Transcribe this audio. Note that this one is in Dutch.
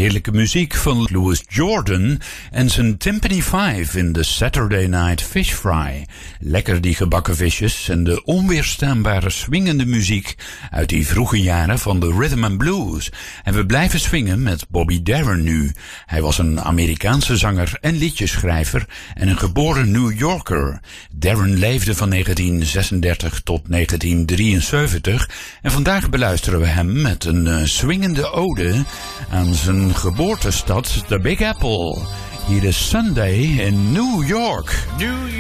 heerlijke muziek van Louis Jordan en zijn Timpani 5 in de Saturday Night Fish Fry. Lekker die gebakken visjes en de onweerstaanbare swingende muziek uit die vroege jaren van de rhythm and blues. En we blijven swingen met Bobby Darin nu. Hij was een Amerikaanse zanger en liedjeschrijver en een geboren New Yorker. Darin leefde van 1936 tot 1973 en vandaag beluisteren we hem met een swingende ode aan zijn geboortestad, de Big Apple. Hier is Sunday in New York.